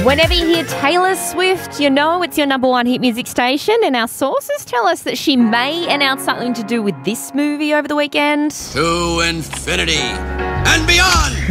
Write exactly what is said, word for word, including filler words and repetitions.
Whenever you hear Taylor Swift, you know it's your number one hit music station, and our sources tell us that she may announce something to do with this movie over the weekend. To infinity and beyond!